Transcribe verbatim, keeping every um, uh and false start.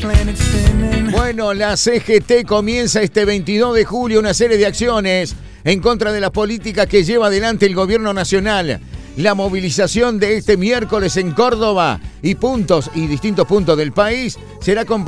Bueno, la C G T comienza este veintidós de julio una serie de acciones en contra de las políticas que lleva adelante el gobierno nacional. La movilización de este miércoles en Córdoba y puntos y distintos puntos del país será compartida